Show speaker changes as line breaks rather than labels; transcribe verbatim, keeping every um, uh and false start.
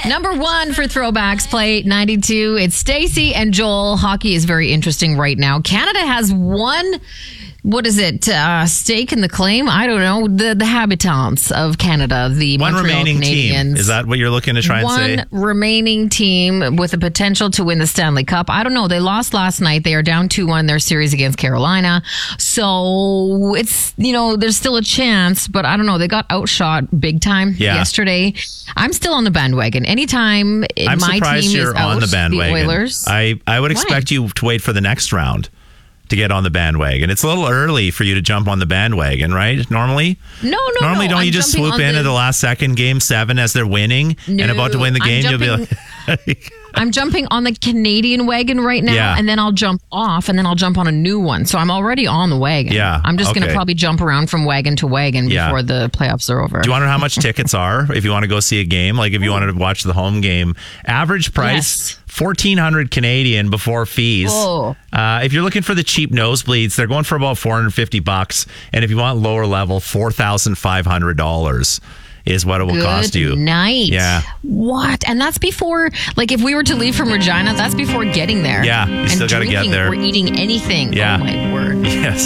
Number one for Throwbacks Play ninety-two. It's Stacey and Joel. Hockey is very interesting right now. Canada has one, what is it, uh, stake in the claim? I don't know. The the habitants of Canada, the
One
Montreal
remaining
Canadiens.
team. Is that what you're looking to try and say?
One remaining team with the potential to win the Stanley Cup. I don't know. They lost last night. They are down two one in their series against Carolina. So it's, you know, there's still a chance, but I don't know. They got outshot big time
Yeah.
yesterday. I'm still on the bandwagon. Anytime
I'm
my
surprised
team
you're
is out,
on the bandwagon.
the Oilers.
I, I would expect
Why?
you to wait for the next round to get on the bandwagon. It's a little early for you to jump on the bandwagon, right? Normally?
No, no,
Normally,
no.
don't
I'm
you just
jumping
swoop
on
in
the-
at the last second, game seven, as they're winning and
No,
about to win the
I'm
game? You'll be
jumping-
like,
I'm jumping on the Canadian wagon right now,
Yeah.
and then I'll jump off, and then I'll jump on a new one. So I'm already on the wagon.
Yeah,
I'm just going
okay.
to probably jump around from wagon to wagon
Yeah.
before the playoffs are over.
do you want to know how much tickets are if you want to go see a game? Like if you wanted to watch the home game, average price
Yes.
fourteen hundred Canadian before fees.
Oh.
Uh, if you're looking for the cheap nosebleeds, they're going for about four hundred fifty bucks, and if you want lower level, four thousand five hundred dollars is what it will
Good
cost you.
night.
Yeah.
What? And that's before, like, if we were to leave from Regina, that's before getting there.
Yeah, you
and
still gotta get
drinking
there.
or eating anything.
Yeah.
Oh, my word.
Yes.